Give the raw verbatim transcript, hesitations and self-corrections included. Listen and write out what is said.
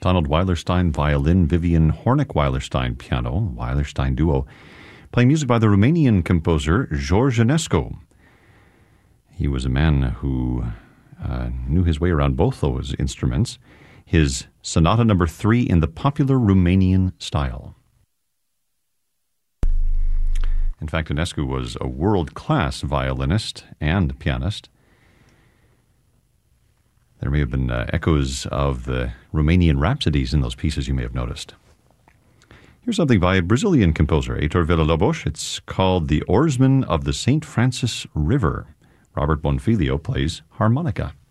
Donald Weilerstein, violin, Vivian Hornick-Weilerstein, piano, Weilerstein duo, playing music by the Romanian composer George Enescu. He was a man who uh, knew his way around both those instruments. His Sonata Number Three in the popular Romanian style. In fact, Enescu was a world-class violinist and pianist. There may have been uh, echoes of the Romanian rhapsodies in those pieces you may have noticed. Here's something by a Brazilian composer, Heitor Villa-Lobos. It's called The Oarsman of the Saint Francis River. Robert Bonfilio plays harmonica.